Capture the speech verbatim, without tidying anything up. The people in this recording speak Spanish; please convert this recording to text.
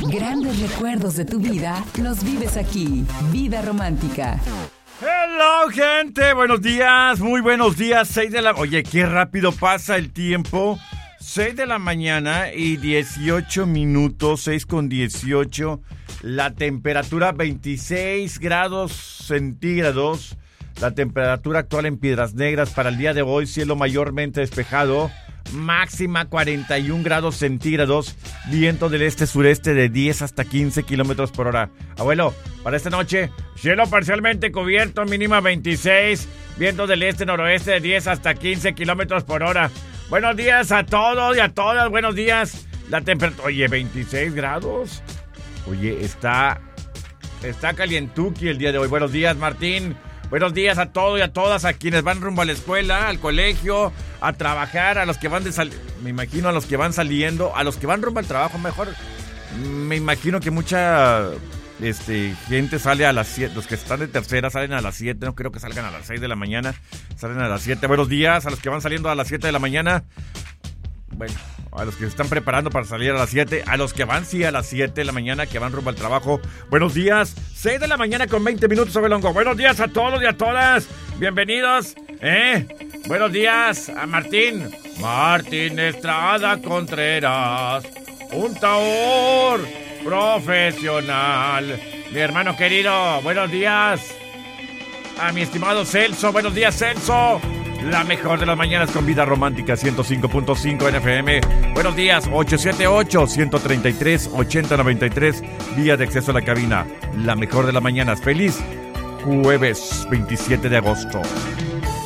Grandes recuerdos de tu vida los vives aquí. Vida Romántica. Hello, gente. Buenos días, muy buenos días. seis de la... Oye, qué rápido pasa el tiempo. seis de la mañana y dieciocho minutos, seis con dieciocho. La temperatura veintiséis grados centígrados. La temperatura actual en Piedras Negras para el día de hoy, cielo mayormente despejado. Máxima cuarenta y un grados centígrados. Viento del este-sureste de diez hasta quince kilómetros por hora. Abuelo, para esta noche, cielo parcialmente cubierto, mínima veintiséis. Viento del este-noroeste de diez hasta quince kilómetros por hora. Buenos días a todos y a todas, buenos días. La temperatura, oye, veintiséis grados. Oye, está, está calientuki el día de hoy. Buenos días, Martín. Buenos días a todos y a todas, a quienes van rumbo a la escuela, al colegio, a trabajar, a los que van de sal... me imagino a los que van saliendo, a los que van rumbo al trabajo, mejor. Me imagino que mucha este, gente sale a las siete, los que están de tercera salen a las siete, no creo que salgan a las seis de la mañana, salen a las siete. Buenos días a los que van saliendo a las siete de la mañana. Bueno, a los que se están preparando para salir a las siete, a los que van sí a las siete de la mañana, que van rumbo al trabajo. Buenos días, seis de la mañana con veinte minutos sobre el hongo. Buenos días a todos y a todas, bienvenidos, ¿eh? Buenos días a Martín, Martín Estrada Contreras, un taur profesional. Mi hermano querido, buenos días. A mi estimado Celso, buenos días, Celso. La mejor de las mañanas con Vida Romántica, ciento cinco punto cinco N F M. Buenos días, ocho siete ocho, uno tres tres, ocho cero nueve tres, vía de acceso a la cabina. La mejor de las mañanas. Feliz jueves veintisiete de agosto.